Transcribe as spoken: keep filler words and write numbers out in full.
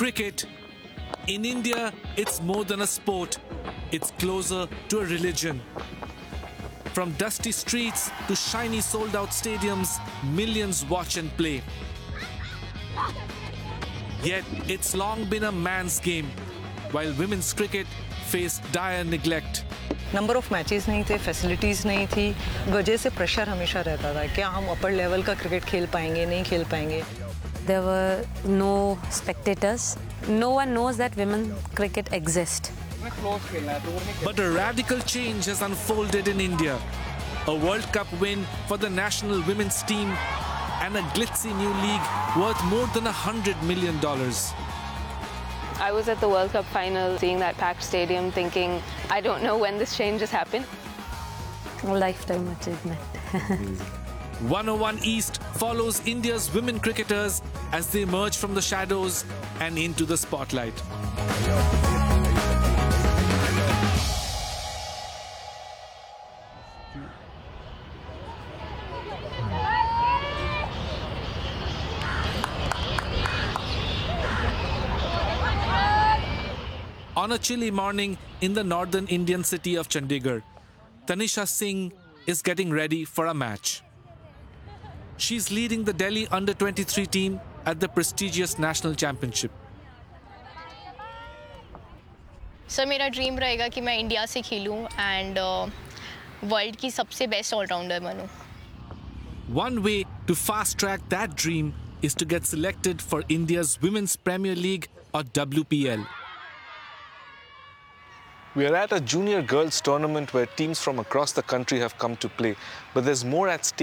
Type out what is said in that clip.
Cricket. In India, it's more than a sport. It's closer to a religion. From dusty streets to shiny sold-out stadiums, millions watch and play. Yet, it's long been a man's game, while women's cricket faced dire neglect. Number of matches नहीं थे, facilities नहीं थी, वजह से pressure हमेशा रहता था क्या हम अपर लेवल का क्रिकेट खेल पाएंगे, नहीं खेल पाएंगे. There were no spectators. No one knows that women cricket exists. But a radical change has unfolded in India. A World Cup win for the national women's team and a glitzy new league worth more than one hundred million dollars. I was at the World Cup final, seeing that packed stadium, thinking, I don't know when this change has happened. A lifetime achievement. one oh one East follows India's women cricketers as they emerge from the shadows and into the spotlight. On a chilly morning in the northern Indian city of Chandigarh, Tanisha Singh is getting ready for a match. She's leading the Delhi under twenty-three team at the prestigious national championship. Sir मेरा dream रहेगा कि मैं India से खेलूं and world की सबसे best allrounder बनूं. One way to fast track that dream is to get selected for India's Women's Premier League or W P L. We are at a junior girls tournament where teams from across the country have come to play, but there's more at stake.